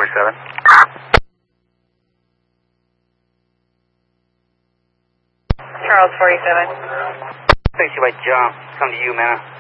47. Charles 47. Thanks, you by John. Come to you, man.